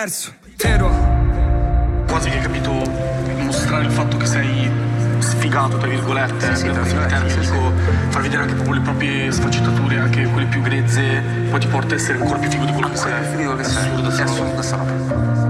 Vero. Quasi che hai capito, mostrare il fatto che sei sfigato, tra virgolette, dico, far vedere anche proprio le proprie sfaccettature, anche quelle più grezze, poi ti porta a essere ancora più figo di quello che sei. È assurdo sta roba.